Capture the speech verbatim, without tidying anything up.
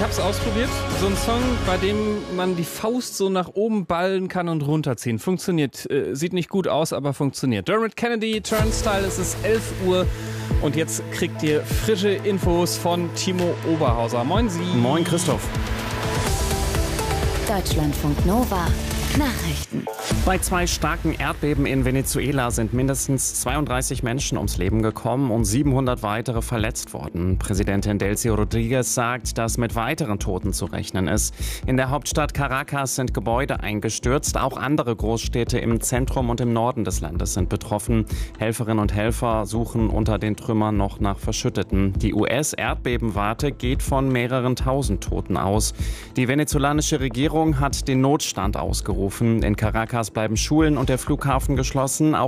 Ich hab's ausprobiert. So ein Song, bei dem man die Faust so nach oben ballen kann und runterziehen. Funktioniert. Äh, sieht nicht gut aus, aber funktioniert. Dermot Kennedy, Turnstile, es ist elf Uhr. Und jetzt kriegt ihr frische Infos von Timo Oberhauser. Moin Sie. Moin Christoph. Deutschlandfunk Nova. Nachrichten. Bei zwei starken Erdbeben in Venezuela sind mindestens zweiunddreißig Menschen ums Leben gekommen und siebenhundert weitere verletzt worden. Präsidentin Delcy Rodriguez sagt, dass mit weiteren Toten zu rechnen ist. In der Hauptstadt Caracas sind Gebäude eingestürzt. Auch andere Großstädte im Zentrum und im Norden des Landes sind betroffen. Helferinnen und Helfer suchen unter den Trümmern noch nach Verschütteten. Die U S-Erdbebenwarte geht von mehreren tausend Toten aus. Die venezolanische Regierung hat den Notstand ausgerufen. In Caracas bleiben Schulen und der Flughafen geschlossen. Auch